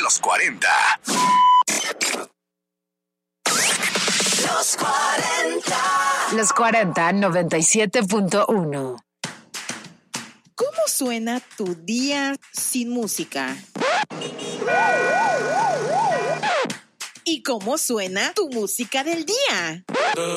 los 40. Los 40. Los 40, 97.1. ¿Cómo suena tu día sin música? ¿Y cómo suena tu música del día?